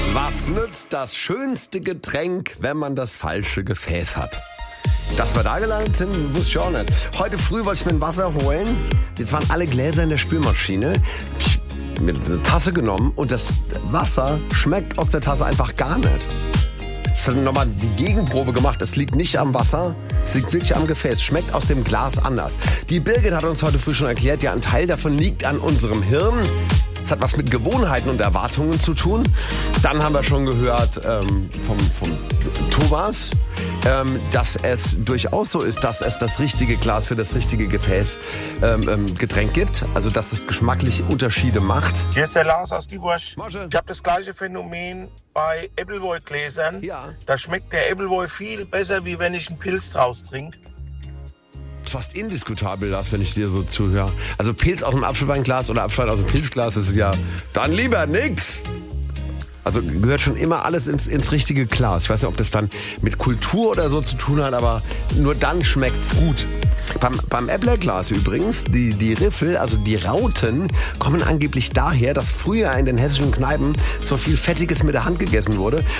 Was nützt das schönste Getränk, wenn man das falsche Gefäß hat? Dass wir da gelandet sind, wusste ich auch nicht. Heute früh wollte ich mir ein Wasser holen. Jetzt waren alle Gläser in der Spülmaschine. Ich hab mir eine Tasse genommen und das Wasser schmeckt aus der Tasse einfach gar nicht. Ich habe nochmal die Gegenprobe gemacht. Es liegt nicht am Wasser, es liegt wirklich am Gefäß. Schmeckt aus dem Glas anders. Die Birgit hat uns heute früh schon erklärt, ja, ein Teil davon liegt an unserem Hirn. Das hat was mit Gewohnheiten und Erwartungen zu tun. Dann haben wir schon gehört vom Thomas, dass es durchaus so ist, dass es das richtige Glas für das richtige Gefäß Getränk gibt. Also dass es geschmackliche Unterschiede macht. Hier ist der Lars aus Diebursch. Masche. Ich habe das gleiche Phänomen bei Appleboy-Gläsern. Ja. Da schmeckt der Appleboy viel besser, wie wenn ich einen Pilz draus trinke. Fast indiskutabel, das, wenn ich dir so zuhöre. Also Pilz aus dem Apfelweinglas oder Apfelwein aus dem Pilzglas, das ist ja dann lieber nix. Also gehört schon immer alles ins richtige Glas. Ich weiß nicht, ob das dann mit Kultur oder so zu tun hat, aber nur dann schmeckt's gut. Beim Äpplerglas übrigens, die Riffel, also die Rauten, kommen angeblich daher, dass früher in den hessischen Kneipen so viel Fettiges mit der Hand gegessen wurde